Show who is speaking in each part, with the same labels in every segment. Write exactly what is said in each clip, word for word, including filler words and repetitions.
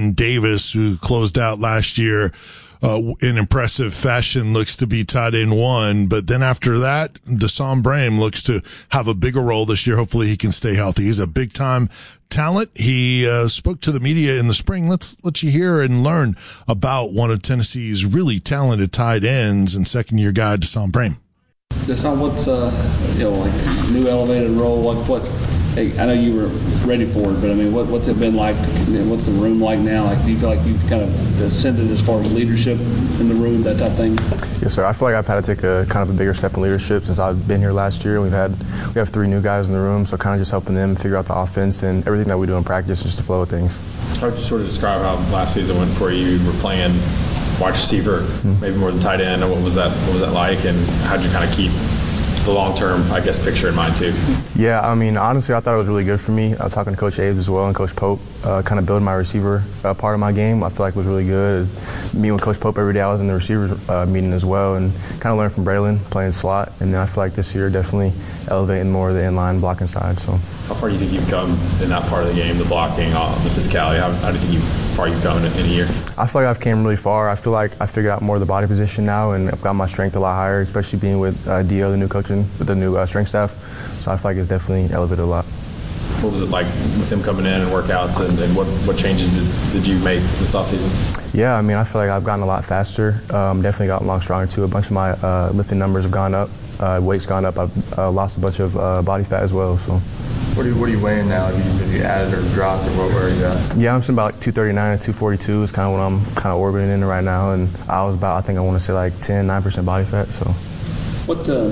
Speaker 1: Ethan Davis, who closed out last year uh, in impressive fashion, looks to be tight end one. But then after that, De'Son Brame looks to have a bigger role this year. Hopefully he can stay healthy. He's a big-time talent. He uh, spoke to the media in the spring. Let's let you hear and learn about one of Tennessee's really talented tight ends and second-year guy, De'Son Brame.
Speaker 2: De'Son, what's uh, you know, like new elevated role? What what? Hey, I know you were ready for it, but I mean, what what's it been like? To, what's the room like now? Like, do you feel like you've kind of ascended as far as leadership in the room, that type of thing?
Speaker 3: Yes, sir. I feel like I've had to take a kind of a bigger step in leadership since I've been here last year. We've had we have three new guys in the room, so kind of just helping them figure out the offense and everything that we do in practice, just to flow with things.
Speaker 4: How would you sort of describe how last season went for you? You were playing wide receiver, mm-hmm. maybe more than tight end. What was that? What was that like? And how did you kind of keep the long-term, I guess, picture in mind too?
Speaker 3: Yeah, I mean, honestly, I thought it was really good for me. I was talking to Coach Aves as well and Coach Pope, uh, kind of building my receiver uh, part of my game. I feel like it was really good. Meeting with Coach Pope every day, I was in the receiver uh, meeting as well, and kind of learned from Braylon playing slot. And then I feel like this year definitely elevating more of the inline blocking side. So,
Speaker 4: how far do you think you've come in that part of the game, the blocking, uh, the physicality? How, how do you think you far you've come in, in a year?
Speaker 3: I feel like I've came really far. I feel like I figured out more of the body position now, and I've got my strength a lot higher, especially being with uh, Dio, the new coaching, with the new uh, strength staff. So I feel like it's definitely elevated a lot.
Speaker 4: What was it like with him coming in and workouts, and, and what, what changes did, did you make this offseason?
Speaker 3: Yeah, I mean, I feel like I've gotten a lot faster. Um, definitely gotten a lot stronger too. A bunch of my uh, lifting numbers have gone up. Uh, weight's gone up. I've uh, lost a bunch of uh, body fat as well. So.
Speaker 5: What are you, what are you weighing now? Have you, have you added or dropped, or what, where are you at?
Speaker 3: Yeah, I'm sitting about like two thirty-nine and two forty-two is kind of what I'm kind of orbiting in right now. And I was about, I think I want to say like ten, nine percent body fat. So.
Speaker 2: What, uh,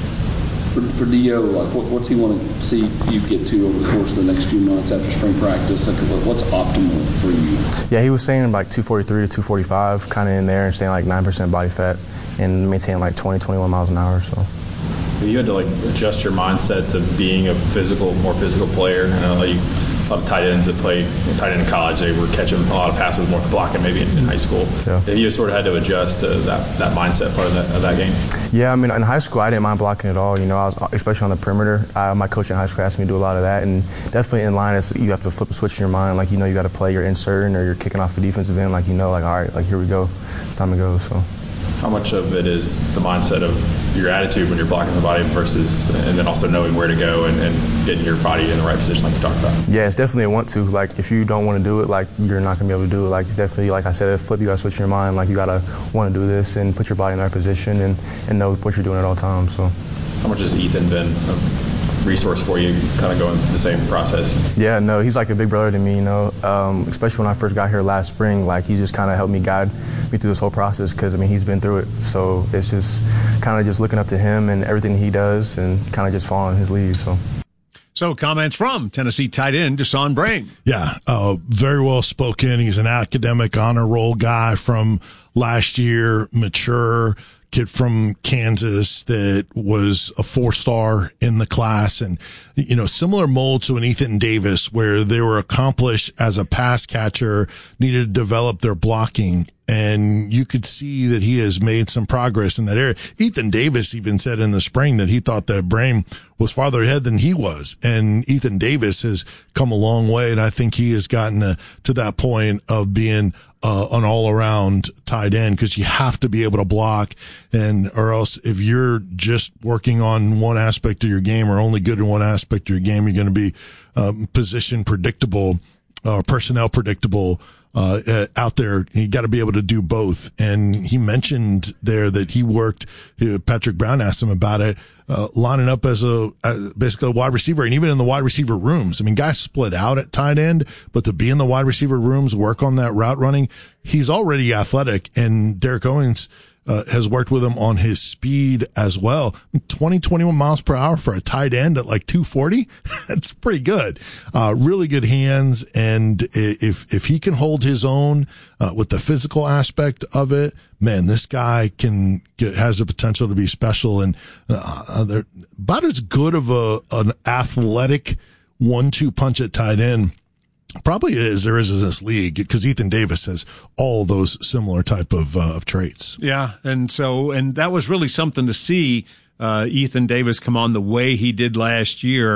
Speaker 2: for, for Dio, like what, what's he want to see you get to over the course of the next few months after spring practice? Like what's optimal for you?
Speaker 3: Yeah, he was saying like two forty-three to two forty-five, kind of in there, and staying like nine percent body fat and maintaining like twenty, twenty-one miles an hour. So.
Speaker 4: You had to like adjust your mindset to being a physical, more physical player. I know like a lot of tight ends that played tight end in college, they were catching a lot of passes, more blocking maybe in, in high school. Yeah. You sort of had to adjust to that, that mindset part of that, of that game.
Speaker 3: Yeah, I mean, in high school, I didn't mind blocking at all. You know, I was, especially on the perimeter. I, my coach in high school asked me to do a lot of that, and definitely in line, it's, you have to flip a switch in your mind. Like, you know, you got to play your inserting or you're kicking off the defensive end. Like, you know, like, all right, like, here we go. It's time to go, so.
Speaker 4: How much of it is the mindset of your attitude when you're blocking somebody versus, and then also knowing where to go and, and getting your body in the right position like you talked about?
Speaker 3: Yeah, it's definitely a want to. Like, if you don't want to do it, like, you're not going to be able to do it. Like, it's definitely, like I said, a flip, you got to switch your mind. Like, you got to want to do this and put your body in the right position and, and know what you're doing at all times, so.
Speaker 4: How much has Ethan been a resource for you, kind of going through the same process?
Speaker 3: Yeah, no, he's like a big brother to me, you know, um, especially when I first got here last spring. Like, he just kind of helped me guide me through this whole process because, I mean, he's been through it. So it's just kind of just looking up to him and everything he does and kind of just following his lead, so.
Speaker 6: So comments from Tennessee tight end De'Son Brame.
Speaker 1: Yeah, uh, very well spoken. He's an academic honor roll guy from last year, mature kid from Kansas that was a four-star in the class, and, you know, similar mold to an Ethan Davis where they were accomplished as a pass catcher, needed to develop their blocking. And you could see that he has made some progress in that area. Ethan Davis even said in the spring that he thought that Brame was farther ahead than he was. And Ethan Davis has come a long way. And I think he has gotten to, to that point of being uh, an all-around tight end, because you have to be able to block. And, or else if you're just working on one aspect of your game or only good in one aspect of your game, you're going to be um, position predictable, uh, personnel predictable. Uh, out there, you got to be able to do both. And he mentioned there that he worked, Patrick Brown asked him about it, uh, lining up as a, as basically a wide receiver, and even in the wide receiver rooms. I mean, guys split out at tight end, but to be in the wide receiver rooms, work on that route running, he's already athletic. And Derek Owens, Uh, has worked with him on his speed as well. twenty, twenty-one miles per hour for a tight end at like two forty. That's pretty good. Uh, really good hands. And if, if he can hold his own, uh, with the physical aspect of it, man, this guy can get, has the potential to be special. And, uh, they're about as good of a, an athletic one two punch at tight end probably is there is in this league, because Ethan Davis has all those similar type of uh, of traits.
Speaker 6: Yeah, and so and that was really something to see uh, Ethan Davis come on the way he did last year.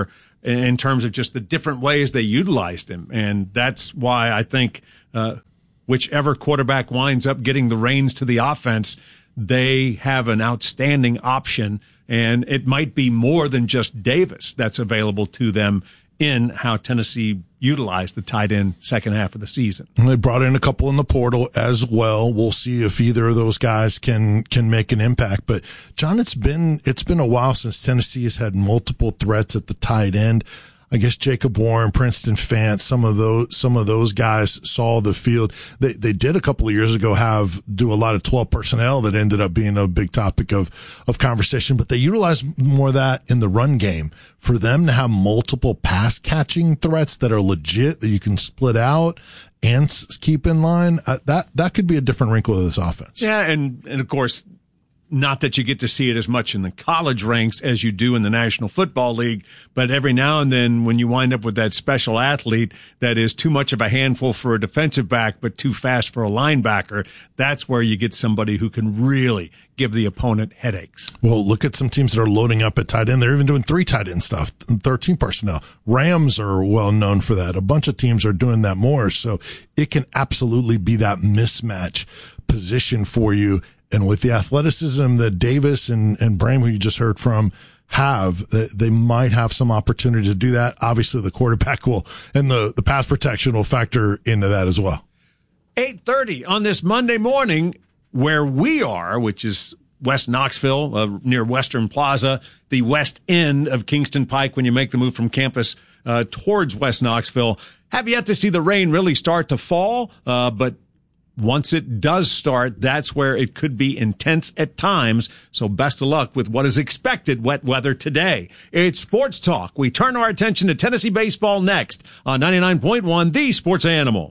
Speaker 6: in terms of just the different ways they utilized him. And that's why I think uh, whichever quarterback winds up getting the reins to the offense, they have an outstanding option. And it might be more than just Davis that's available to them in how Tennessee utilized the tight end second half of the season.
Speaker 1: And they brought in a couple in the portal as well. We'll see if either of those guys can can make an impact. But John, it's been it's been a while since Tennessee has had multiple threats at the tight end. I guess Jacob Warren, Princeton Fant, some of those, some of those guys saw the field. They, they did a couple of years ago have, do a lot of twelve personnel that ended up being a big topic of, of conversation, but they utilized more of that in the run game. For them to have multiple pass catching threats that are legit, that you can split out and keep in line, uh, that, that could be a different wrinkle of this offense.
Speaker 6: Yeah. And, and of course, not that you get to see it as much in the college ranks as you do in the National Football League, but every now and then when you wind up with that special athlete that is too much of a handful for a defensive back but too fast for a linebacker, that's where you get somebody who can really give the opponent headaches.
Speaker 1: Well, look at some teams that are loading up at tight end. They're even doing three tight end stuff, thirteen personnel. Rams are well known for that. A bunch of teams are doing that more. So it can absolutely be that mismatch position for you. And with the athleticism that Davis and, and Bram, who you just heard from, have, they might have some opportunity to do that. Obviously, the quarterback will, and the, the pass protection will factor into that as well.
Speaker 6: eight thirty on this Monday morning, where we are, which is West Knoxville, uh, near Western Plaza, the west end of Kingston Pike when you make the move from campus uh, towards West Knoxville. Have yet to see the rain really start to fall, uh, but once it does start, that's where it could be intense at times. So best of luck with what is expected wet weather today. It's Sports Talk. We turn our attention to Tennessee baseball next on ninety-nine point one, The Sports Animal.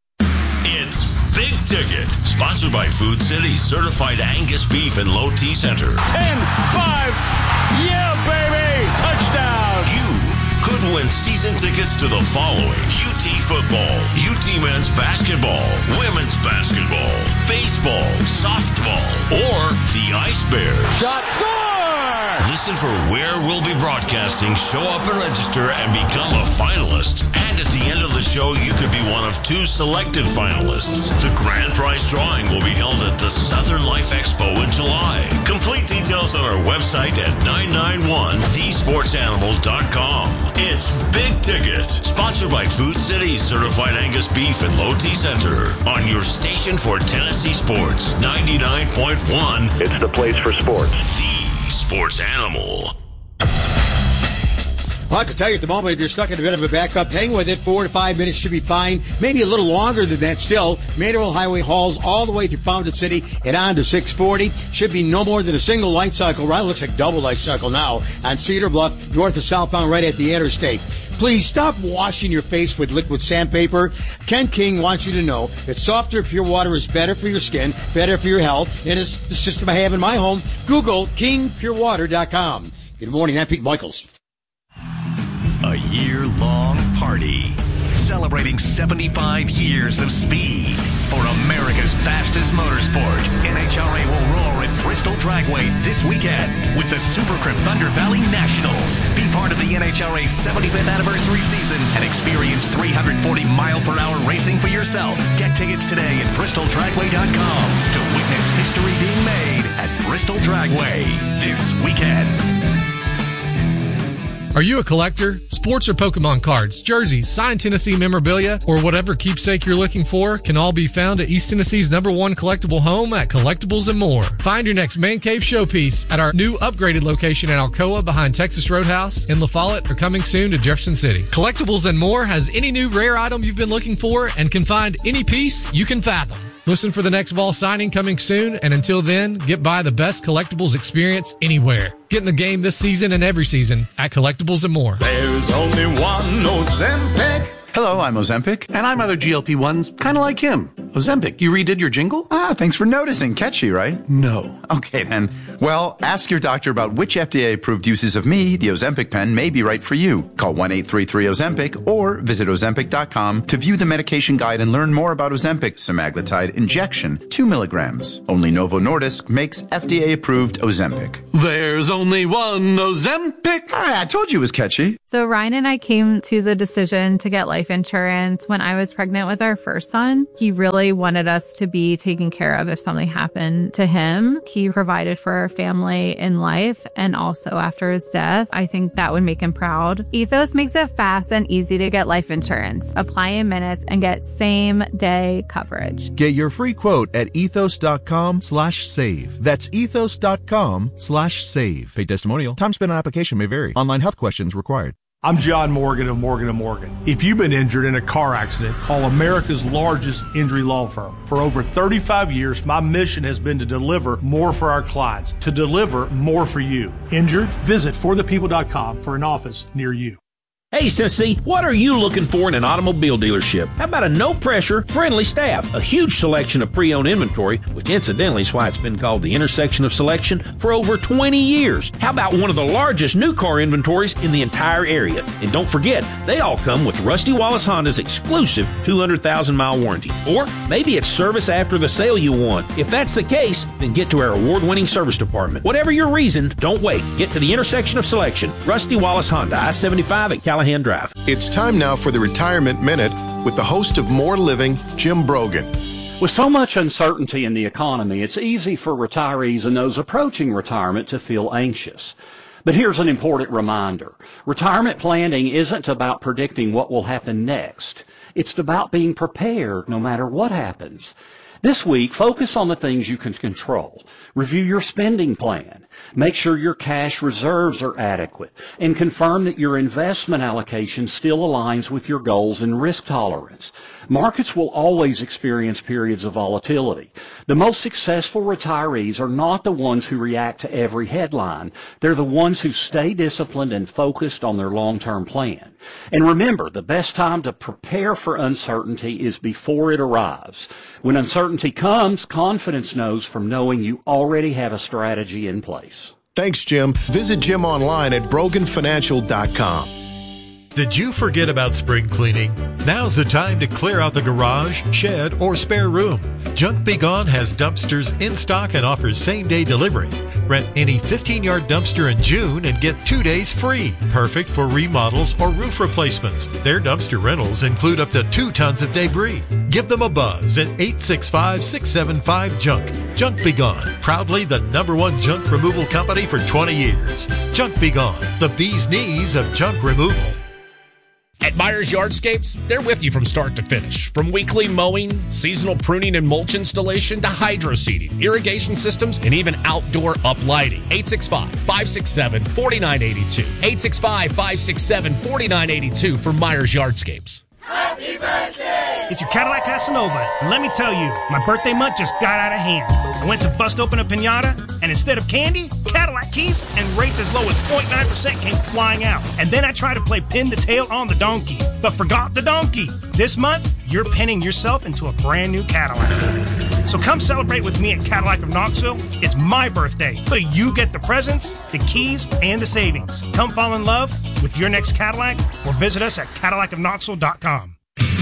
Speaker 7: It's Big Ticket, sponsored by Food City, certified Angus beef and low T center.
Speaker 6: ten, five, yeah, baby, touchdown.
Speaker 7: You could win season tickets to the following: U T football, U T men's basketball, women's basketball, baseball, softball, or the Ice Bears.
Speaker 6: Shot, score!
Speaker 7: Listen for where we'll be broadcasting, show up and register, and become a finalist. And at the end of the show, you could be one of two selected finalists. The grand prize drawing will be held at the Southern Life Expo in July. Complete details on our website at nine nine one the sports animals dot com. It's Big Ticket, sponsored by Food City, certified Angus beef and low T center. On your station for Tennessee sports, ninety-nine point one.
Speaker 8: It's the place for sports.
Speaker 7: The Sports Animal.
Speaker 9: Well, I can tell you at the moment, if you're stuck in a bit of a backup, hang with it. Four to five minutes should be fine. Maybe a little longer than that still. Manual Highway hauls all the way through Fountain City and on to six forty. Should be no more than a single light cycle ride. Looks like double light cycle now on Cedar Bluff, north of southbound, right at the interstate. Please stop washing your face with liquid sandpaper. Ken King wants you to know that softer, pure water is better for your skin, better for your health, and it's the system I have in my home. Google king pure water dot com. Good morning, I'm Pete Michaels.
Speaker 7: A year-long party celebrating seventy-five years of speed for America's fastest motorsport. N H R A will roar at Bristol Dragway this weekend with the Supercrip Thunder Valley Nationals. Be part of the N H R A seventy-fifth anniversary season and experience three hundred forty mile per hour racing for yourself. Get tickets today at bristol dragway dot com to witness history being made at Bristol Dragway this weekend.
Speaker 10: Are you a collector? Sports or Pokemon cards, jerseys, signed Tennessee memorabilia, or whatever keepsake you're looking for can all be found at East Tennessee's number one collectible home at Collectibles and More. Find your next man cave showpiece at our new upgraded location in Alcoa behind Texas Roadhouse in La Follette, or coming soon to Jefferson City. Collectibles and More has any new rare item you've been looking for and can find any piece you can fathom. Listen for the next ball signing coming soon, and until then, get by the best collectibles experience anywhere. Get in the game this season and every season at Collectibles and More.
Speaker 11: There's only one Ozempic.
Speaker 12: Hello, I'm Ozempic, and I'm other G L P ones, kind of like him.
Speaker 8: Ozempic, you redid your jingle?
Speaker 11: Ah, thanks for noticing. Catchy, right?
Speaker 8: No.
Speaker 11: Okay, then. Well, ask your doctor about which F D A-approved uses of me, the Ozempic pen, may be right for you. Call one eight three three Ozempic or visit Ozempic dot com to view the medication guide and learn more about Ozempic semaglutide injection, two milligrams. Only Novo Nordisk makes F D A-approved Ozempic.
Speaker 8: There's only one Ozempic.
Speaker 11: Ah, I told you it was catchy.
Speaker 12: So Ryan and I came to the decision to get life insurance when I was pregnant with our first son. He really wanted us to be taken care of if something happened to him. He provided for our family in life and also after his death. I think that would make him proud. Ethos makes it fast and easy to get life insurance. Apply in minutes and get same day coverage.
Speaker 13: Get your free quote at ethos.com slash save. That's ethos.com slash save. Paid testimonial. Time spent on application may vary. Online health questions required.
Speaker 14: I'm John Morgan of Morgan and Morgan. If you've been injured in a car accident, call America's largest injury law firm. For over thirty-five years, my mission has been to deliver more for our clients, to deliver more for you. Injured? Visit for the people dot com for an office near you.
Speaker 15: Hey, Tennessee, what are you looking for in an automobile dealership? How about a no-pressure, friendly staff, a huge selection of pre-owned inventory, which incidentally is why it's been called the intersection of selection, for over twenty years? How about one of the largest new car inventories in the entire area? And don't forget, they all come with Rusty Wallace Honda's exclusive two hundred thousand mile warranty. Or maybe it's service after the sale you want. If that's the case, then get to our award-winning service department. Whatever your reason, don't wait. Get to the intersection of selection. Rusty Wallace Honda, I seventy-five at California. Drive.
Speaker 16: It's time now for the Retirement Minute with the host of More Living, Jim Brogan.
Speaker 17: With so much uncertainty in the economy, it's easy for retirees and those approaching retirement to feel anxious. But here's an important reminder. Retirement planning isn't about predicting what will happen next. It's about being prepared no matter what happens. This week, focus on the things you can control. Review your spending plan. Make sure your cash reserves are adequate. And confirm that your investment allocation still aligns with your goals and risk tolerance. Markets will always experience periods of volatility. The most successful retirees are not the ones who react to every headline. They're the ones who stay disciplined and focused on their long-term plan. And remember, the best time to prepare for uncertainty is before it arrives. When uncertainty comes, confidence knows from knowing you already have a strategy in place.
Speaker 16: Thanks, Jim. Visit Jim online at brogan financial dot com.
Speaker 18: Did you forget about spring cleaning? Now's the time to clear out the garage, shed, or spare room. Junk Be Gone has dumpsters in stock and offers same-day delivery. Rent any fifteen-yard dumpster in June and get two days free. Perfect for remodels or roof replacements. Their dumpster rentals include up to two tons of debris. Give them a buzz at eight six five, six seven five, JUNK. Junk Be Gone, proudly the number one junk removal company for twenty years. Junk Be Gone, the bee's knees of junk removal.
Speaker 19: At Myers Yardscapes, they're with you from start to finish. From weekly mowing, seasonal pruning and mulch installation, to hydro seeding, irrigation systems, and even outdoor uplighting. eight six five, five six seven, four nine eight two. eight six five, five six seven, four nine eight two for Myers Yardscapes.
Speaker 20: Happy birthday! It's your Cadillac Casanova. And let me tell you, my birthday month just got out of hand. I went to bust open a pinata, and instead of candy, Cadillac keys and rates as low as zero point nine percent came flying out. And then I tried to play pin the tail on the donkey, but forgot the donkey. This month, you're pinning yourself into a brand new Cadillac. So come celebrate with me at Cadillac of Knoxville. It's my birthday, but you get the presents, the keys, and the savings. Come fall in love with your next Cadillac or visit us at cadillac of knoxville dot com.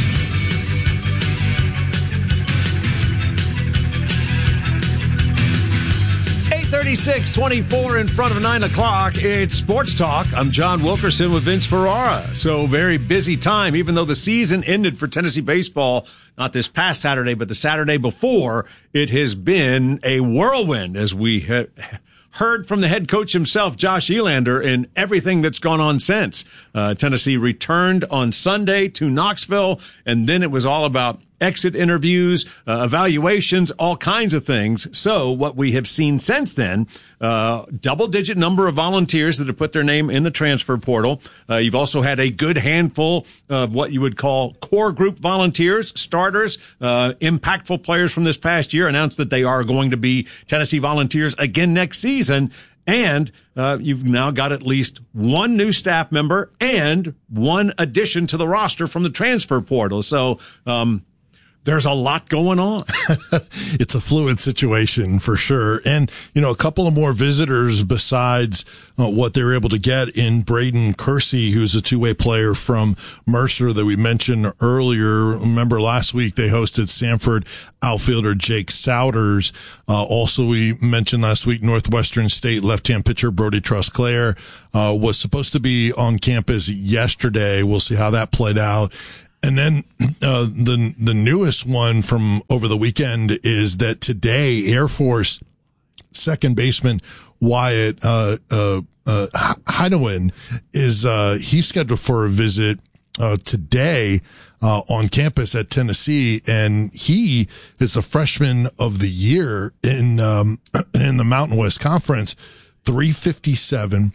Speaker 6: thirty-six twenty-four in front of nine o'clock. It's Sports Talk. I'm John Wilkerson with Vince Ferrara. So very busy time, even though the season ended for Tennessee baseball, not this past Saturday, but the Saturday before. It has been a whirlwind, as we ha- heard from the head coach himself, Josh Elander, and everything that's gone on since. Uh, Tennessee returned on Sunday to Knoxville, and then it was all about exit interviews, uh, evaluations, all kinds of things. So what we have seen since then, uh, double-digit number of volunteers that have put their name in the transfer portal. Uh, you've also had a good handful of what you would call core group volunteers, starters, uh, impactful players from this past year announced that they are going to be Tennessee Volunteers again next season. And uh, you've now got at least one new staff member and one addition to the roster from the transfer portal. So, um, there's a lot going on.
Speaker 1: It's a fluid situation for sure. And, you know, a couple of more visitors besides uh, what they were able to get in Braden Kersey, who's a two-way player from Mercer that we mentioned earlier. Remember last week they hosted Sanford outfielder Jake Souders. Uh, also, we mentioned last week Northwestern State left-hand pitcher Brody Trusclair uh, was supposed to be on campus yesterday. We'll see how that played out. And then uh, the the newest one from over the weekend is that today Air Force second baseman Wyatt uh, uh, uh, Heidemann is uh, he's scheduled for a visit uh, today uh, on campus at Tennessee, and he is a freshman of the year in um, in the Mountain West Conference. three fifty-seven,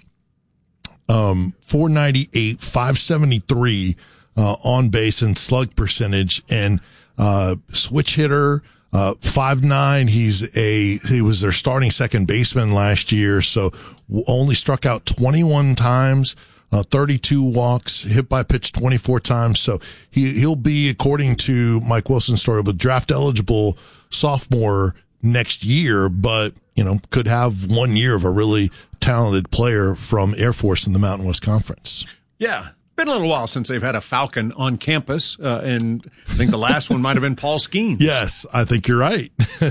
Speaker 1: um, four ninety-eight, five seventy-three. Uh, on base and slug percentage, and uh switch hitter, uh five nine. He's a he was their starting second baseman last year, so only struck out twenty-one times, uh thirty-two walks, hit by pitch twenty-four times. So he he'll be, according to Mike Wilson's story, a draft eligible sophomore next year, but you know could have one year of a really talented player from Air Force in the Mountain West Conference.
Speaker 6: Yeah. Been a little while since they've had a Falcon on campus, uh, and I think the last one might have been Paul Skeens.
Speaker 1: Yes, I think you're right.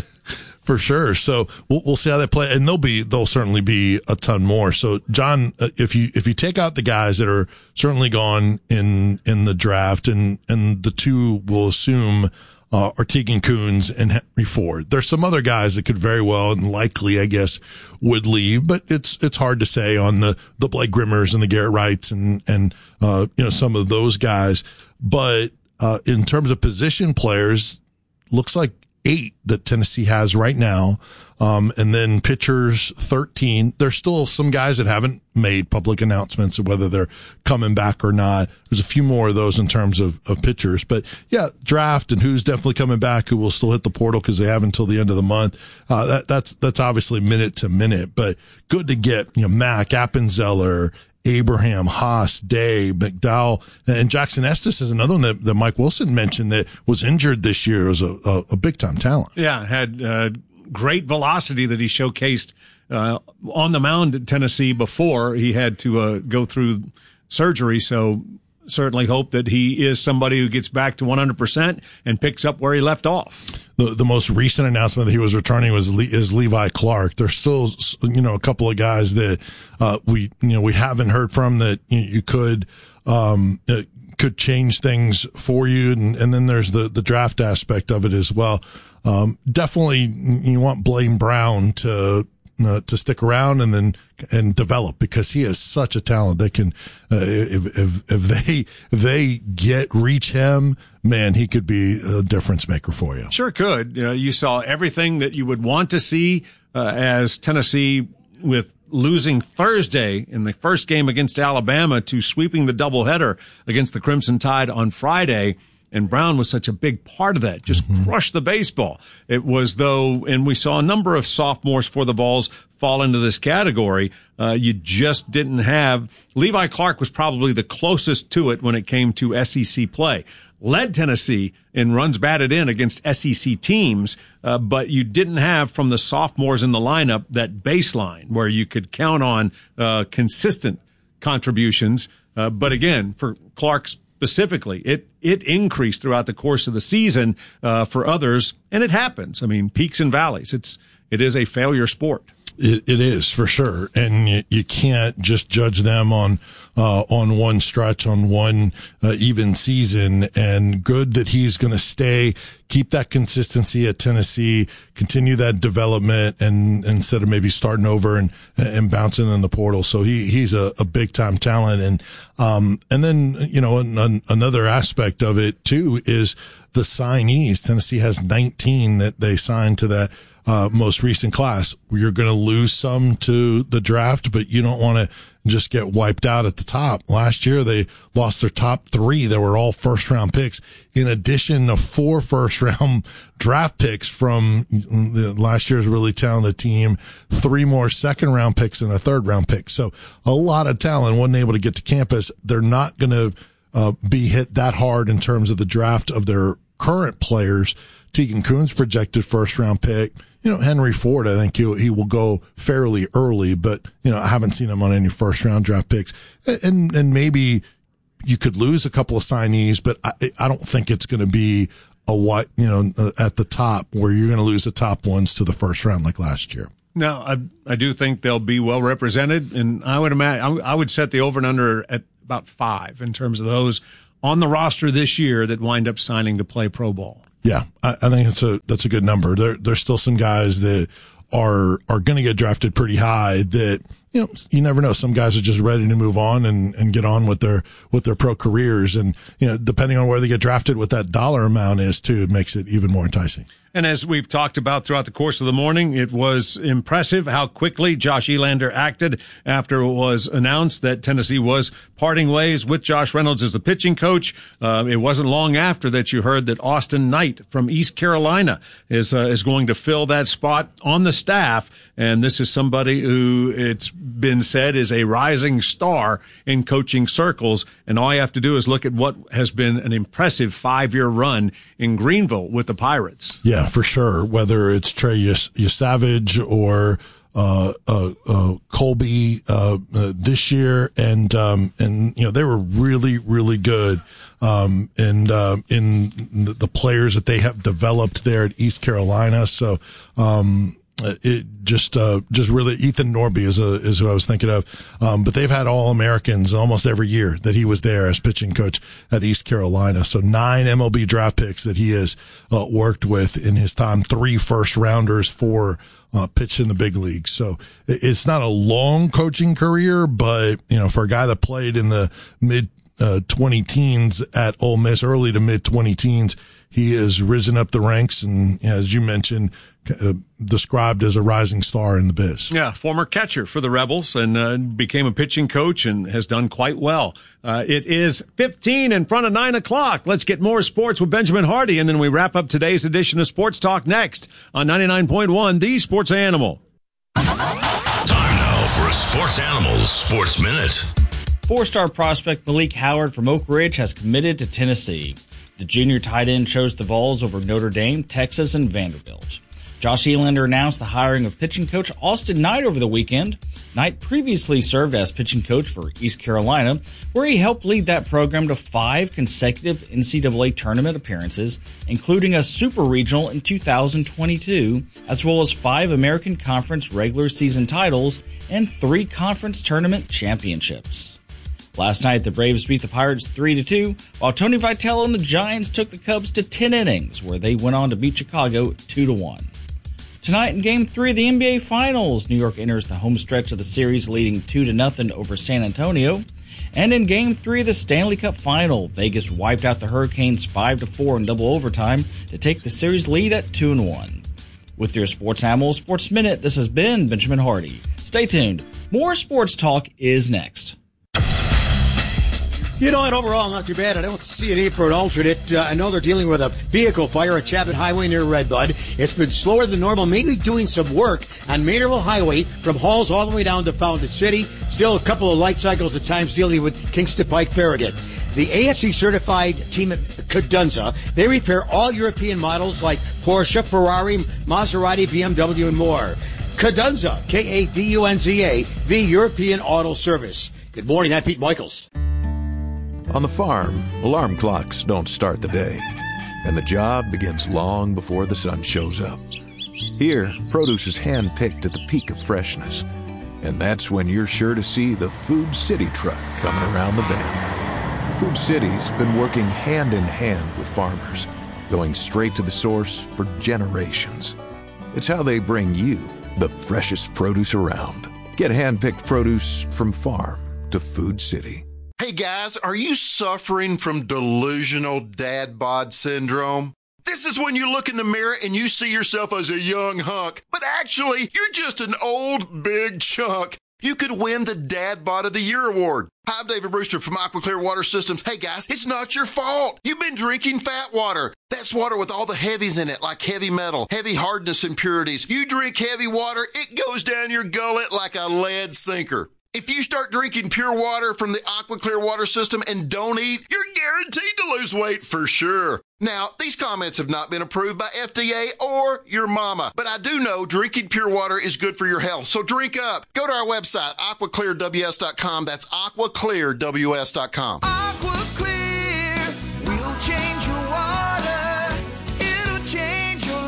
Speaker 1: For sure. So we'll, we'll see how they play, and there'll be there'll certainly be a ton more. So John, if you if you take out the guys that are certainly gone in in the draft, and and the two we'll assume uh, are Tegan Coons and Henry Ford. There's some other guys that could very well and likely, I guess, would leave, but it's it's hard to say on the the Blake Grimmers and the Garrett Wrights and and uh, you know some of those guys. But uh, in terms of position players, looks like eight that Tennessee has right now. Um, and then pitchers, thirteen. There's still some guys that haven't made public announcements of whether they're coming back or not. There's a few more of those in terms of, of pitchers, but yeah, draft and who's definitely coming back, who will still hit the portal because they have until the end of the month. Uh, that, that's, that's obviously minute to minute, but good to get, you know, Mac, Appenzeller, Abraham, Haas, Day, McDowell, and Jackson Estes is another one that, that Mike Wilson mentioned that was injured this year. It was a, a, a big time talent.
Speaker 6: Yeah, had uh, great velocity that he showcased uh, on the mound at Tennessee before he had to uh, go through surgery. So certainly hope that he is somebody who gets back to one hundred percent and picks up where he left off.
Speaker 1: The the most recent announcement that he was returning was Le, is Levi Clark. There's still, you know, a couple of guys that uh, we you know we haven't heard from that you, you could um uh, could change things for you, and and then there's the the draft aspect of it as well. Um, definitely, you want Blaine Brown to. Uh, to stick around and then and develop, because he is such a talent. They can uh, if, if if they if they get reach him, man, he could be a difference maker for you.
Speaker 6: Sure could. Uh, you saw everything that you would want to see uh, as Tennessee, with losing Thursday in the first game against Alabama to sweeping the doubleheader against the Crimson Tide on Friday. And Brown was such a big part of that, just mm-hmm. crushed the baseball. It was though, and we saw a number of sophomores for the Vols fall into this category. Uh, you just didn't have, Levi Clark was probably the closest to it when it came to S E C play. Led Tennessee in runs batted in against S E C teams, uh, but you didn't have from the sophomores in the lineup that baseline where you could count on uh, consistent contributions. Uh, but again, for Clark's specifically, it it increased throughout the course of the season uh, for others, and it happens. I mean, peaks and valleys. It's it is a failure sport.
Speaker 1: It, it is for sure, and you, you can't just judge them on uh, on one stretch, on one uh, even season. And good that he's going to stay, keep that consistency at Tennessee, continue that development, and instead of maybe starting over and and bouncing in the portal. So he he's a, a big time talent, and um and then you know an, an, another aspect of it too is the signees. Tennessee has nineteen that they signed to that uh most recent class. You're going to lose some to the draft, but you don't want to just get wiped out at the top. Last year they lost their top three that were all first round picks, in addition to four first round draft picks from the last year's really talented team, three more second round picks and a third round pick. So a lot of talent wasn't able to get to campus. They're not going to uh, be hit that hard in terms of the draft of their current players, Tegan Kuhn's projected first round pick. You know, Henry Ford, I think he, he will go fairly early, but, you know, I haven't seen him on any first round draft picks. And, and maybe you could lose a couple of signees, but I, I don't think it's going to be a what, you know, at the top where you're going to lose the top ones to the first round like last year.
Speaker 6: No, I, I do think they'll be well represented, and I would imagine, I would set the over and under at about five in terms of those on the roster this year that wind up signing to play pro ball.
Speaker 1: Yeah, I, I think it's a that's a good number. There there's still some guys that are are going to get drafted pretty high that, you know, you never know. Some guys are just ready to move on and, and get on with their with their pro careers, and, you know, depending on where they get drafted, what that dollar amount is too, it makes it even more enticing.
Speaker 6: And as we've talked about throughout the course of the morning, it was impressive how quickly Josh Elander acted after it was announced that Tennessee was parting ways with Josh Reynolds as the pitching coach. Uh, it wasn't long after that you heard that Austin Knight from East Carolina is uh, is going to fill that spot on the staff. And this is somebody who, it's been said, is a rising star in coaching circles. And all you have to do is look at what has been an impressive five-year run in Greenville with the Pirates.
Speaker 1: Yeah, for sure. Whether it's Trey Yesavage or uh, uh, uh, Colby uh, uh, this year, and um, and you know they were really, really good. Um, and uh, in the, the players that they have developed there at East Carolina. So. Um, It just, uh, just really, Ethan Norby is a, is who I was thinking of. Um, but they've had all Americans almost every year that he was there as pitching coach at East Carolina. So nine M L B draft picks that he has, uh, worked with in his time, three first rounders, four, uh, pitched in the big leagues. So it's not a long coaching career, but, you know, for a guy that played in the mid, uh, twenty teens at Ole Miss, early to mid twenty teens, he has risen up the ranks and, as you mentioned, uh, described as a rising star in the biz.
Speaker 6: Yeah, former catcher for the Rebels, and uh, became a pitching coach and has done quite well. Uh, it is fifteen in front of nine o'clock. Let's get more sports with Benjamin Hardy, and then we wrap up today's edition of Sports Talk next on ninety-nine point one, The Sports Animal.
Speaker 7: Time now for a Sports Animals Sports Minute.
Speaker 21: Four-star prospect Malik Howard from Oak Ridge has committed to Tennessee. The junior tight end chose the Vols over Notre Dame, Texas, and Vanderbilt. Josh Elander announced the hiring of pitching coach Austin Knight over the weekend. Knight previously served as pitching coach for East Carolina, where he helped lead that program to five consecutive N C double A tournament appearances, including a Super Regional in two thousand twenty-two, as well as five American Conference regular season titles and three conference tournament championships. Last night, the Braves beat the Pirates three to two, while Tony Vitello and the Giants took the Cubs to ten innings, where they went on to beat Chicago two to one. Tonight in Game three of the N B A Finals, New York enters the home stretch of the series leading two to nothing over San Antonio. And in Game three of the Stanley Cup Final, Vegas wiped out the Hurricanes five to four in double overtime to take the series lead at two and one. With your Sports Animal Sports Minute, this has been Benjamin Hardy. Stay tuned. More sports talk is next.
Speaker 9: You know, and overall, not too bad. I don't see a need for an alternate. Uh, I know they're dealing with a vehicle fire at Chapman Highway near Redbud. It's been slower than normal, maybe doing some work on Maynardville Highway from Halls all the way down to Fountain City. Still a couple of light cycles at times dealing with Kingston Pike Farragut. The A S C-certified team at Cadunza, they repair all European models like Porsche, Ferrari, Maserati, B M W, and more. Cadunza, K A D U N Z A, the European Auto Service. Good morning, I'm Pete Michaels.
Speaker 22: On the farm, alarm clocks don't start the day, and the job begins long before the sun shows up. Here, produce is hand-picked at the peak of freshness, and that's when you're sure to see the Food City truck coming around the bend. Food City's been working hand-in-hand with farmers, going straight to the source for generations. It's how they bring you the freshest produce around. Get hand-picked produce from farm to Food City.
Speaker 16: Hey guys, are you suffering from delusional dad bod syndrome? This is when you look in the mirror and you see yourself as a young hunk, but actually, you're just an old big chunk. You could win the Dad Bod of the Year award. Hi, I'm David Brewster from Aqua Clear Water Systems. Hey guys, it's not your fault. You've been drinking fat water. That's water with all the heavies in it, like heavy metal, heavy hardness impurities. You drink heavy water, it goes down your gullet like a lead sinker. If you start drinking pure water from the AquaClear water system and don't eat, you're guaranteed to lose weight for sure. Now, these comments have not been approved by F D A or your mama, but I do know drinking pure water is good for your health, so drink up. Go to our website, aqua clear w s dot com. That's aqua clear w s dot com.
Speaker 2: AquaClear will change your water. It'll change your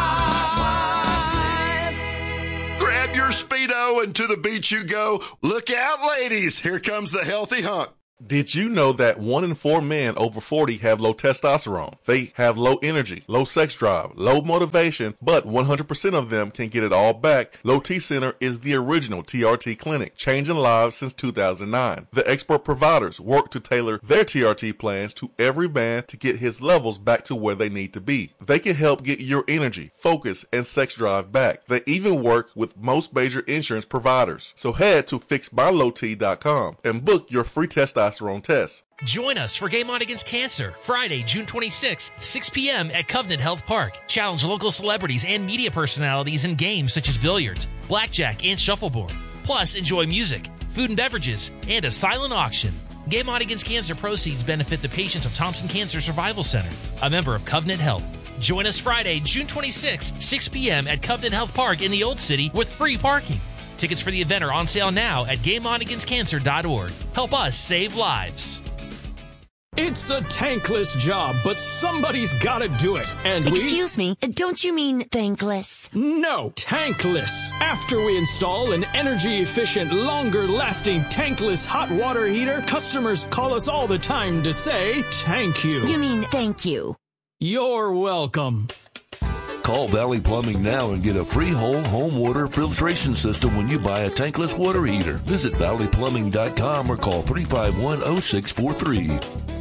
Speaker 2: life.
Speaker 16: Grab your Speedo and to the beach you go. Look out, ladies. Here comes the healthy hunk.
Speaker 5: Did you know that one in four men over forty have low testosterone? They have low energy, low sex drive, low motivation, but one hundred percent of them can get it all back. Low T Center is the original T R T clinic, changing lives since two thousand nine. The expert providers work to tailor their T R T plans to every man to get his levels back to where they need to be. They can help get your energy, focus, and sex drive back. They even work with most major insurance providers. So head to fix my low t dot com and book your free testosterone test.
Speaker 23: Join us for Game On Against Cancer, Friday, June twenty-sixth, six p.m. at Covenant Health Park. Challenge local celebrities and media personalities in games such as billiards, blackjack, and shuffleboard. Plus, enjoy music, food and beverages, and a silent auction. Game On Against Cancer proceeds benefit the patients of Thompson Cancer Survival Center, a member of Covenant Health. Join us Friday, June twenty-sixth, six p.m. at Covenant Health Park in the Old City with free parking. Tickets for the event are on sale now at game on against cancer dot org. Help us save lives.
Speaker 24: It's a tankless job, but somebody's gotta do it. And we...
Speaker 25: Excuse me, don't you mean thankless?
Speaker 24: No, tankless. After we install an energy-efficient, longer-lasting tankless hot water heater, customers call us all the time to say, thank you.
Speaker 25: You mean thank you.
Speaker 24: You're welcome.
Speaker 26: Call Valley Plumbing now and get a free whole home water filtration system when you buy a tankless water heater. Visit valley plumbing dot com or call three five one, oh six four three.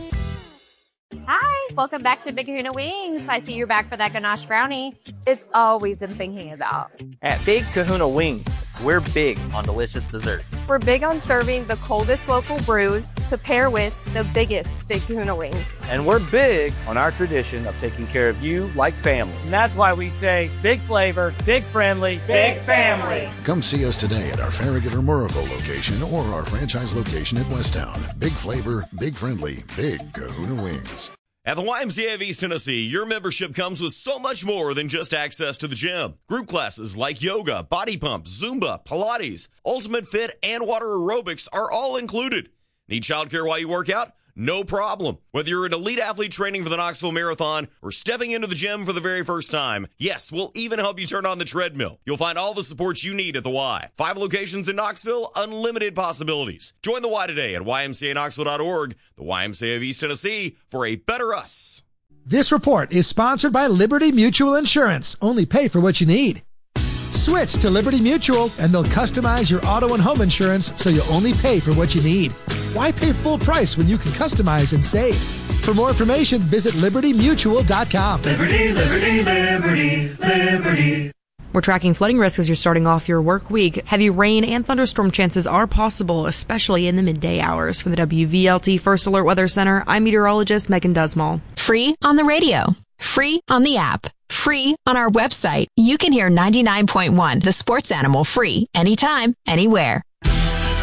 Speaker 27: Hi, welcome back to Big Kahuna Wings. I see you're back for that ganache brownie. It's always been thinking about.
Speaker 28: At Big Kahuna Wings, we're big on delicious desserts.
Speaker 27: We're big on serving the coldest local brews to pair with the biggest Big Kahuna Wings.
Speaker 28: And we're big on our tradition of taking care of you like family. And that's why we say big flavor, big friendly, big family.
Speaker 29: Come see us today at our Farragut or Murrayville location or our franchise location at Westtown. Big flavor, big friendly, Big Kahuna Wings.
Speaker 30: At the Y M C A of East Tennessee, your membership comes with so much more than just access to the gym. Group classes like yoga, body pump, Zumba, Pilates, Ultimate Fit, and water aerobics are all included. Need childcare while you work out? No problem. Whether you're an elite athlete training for the Knoxville Marathon or stepping into the gym for the very first time, yes, we'll even help you turn on the treadmill. You'll find all the support you need at the Y. Five locations in Knoxville, unlimited possibilities. Join the Y today at y m c a knoxville dot org, the Y M C A of East Tennessee, for a better us.
Speaker 31: This report is sponsored by Liberty Mutual Insurance. Only pay for what you need. Switch to Liberty Mutual and they'll customize your auto and home insurance so you only pay for what you need. Why pay full price when you can customize and save? For more information, visit liberty mutual dot com.
Speaker 2: Liberty, liberty, liberty, liberty.
Speaker 32: We're tracking flooding risks as you're starting off your work week. Heavy rain and thunderstorm chances are possible, especially in the midday hours. For the W V L T First Alert Weather Center, I'm meteorologist Megan Dusmal.
Speaker 33: Free on the radio. Free on the app. Free on our website. You can hear ninety-nine point one, The Sports Animal, free anytime, anywhere.